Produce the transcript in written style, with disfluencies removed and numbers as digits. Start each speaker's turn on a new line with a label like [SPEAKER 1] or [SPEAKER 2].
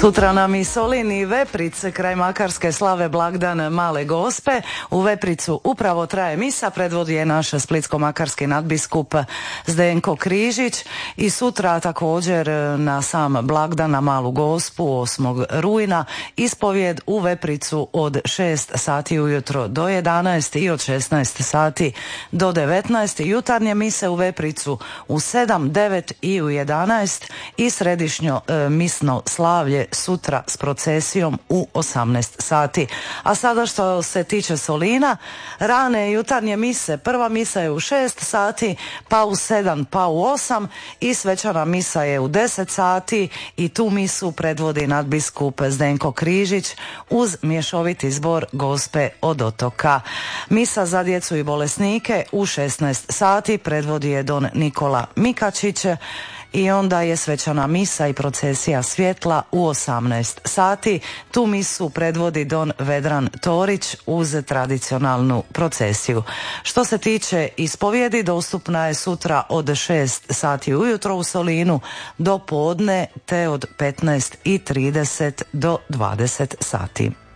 [SPEAKER 1] Sutra nam i Solin i Vepric kraj Makarske slave blagdan Male Gospe. U Vepricu upravo traje misa, predvodi je naš splitsko-makarski nadbiskup Zdenko Križić i sutra također na sam blagdan na Malu Gospu 8. rujna ispovjed u Vepricu od 6 sati ujutro do 11 i od 16 sati do 19. Jutarnje mise u Vepricu u 7, 9 i u 11 i središnjo misno slavlje sutra s procesijom u 18 sati. A sada što se tiče Solina, rane jutarnje mise, prva misa je u 6 sati, pa u 7, pa u 8 i svečana misa je u 10 sati i tu misu predvodi nadbiskup Zdenko Križić uz mješoviti zbor Gospe od Otoka. Misa za djecu i bolesnike u 16 sati predvodi je don Nikola Mikačić i onda je svečana misa i procesija svjetla u 18 sati. Tu misu predvodi don Vedran Torić uz tradicionalnu procesiju. Što se tiče ispovjedi, dostupna je sutra od 6 sati ujutro u Solinu do podne te od 15:30 do 20 sati.